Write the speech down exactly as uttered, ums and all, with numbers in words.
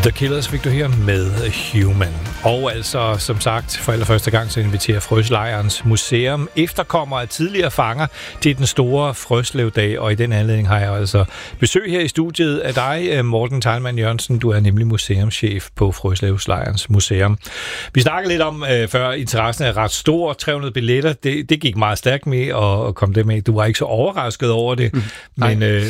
The Killers fik du her med Human. Og altså, som sagt, for allerførste gang så inviterer Frøslejrens Museum efterkommer af tidligere fanger til den store Frøslevdag, og i den anledning har jeg altså besøg her i studiet af dig, Morten Teilmann Jørgensen. Du er nemlig museumschef på Frøslevslejrens Museum. Vi snakkede lidt om, øh, før interessen er ret stor, tre hundrede billetter, det, det gik meget stærkt med at, at komme det med. Du var ikke så overrasket over det, mm, men, øh,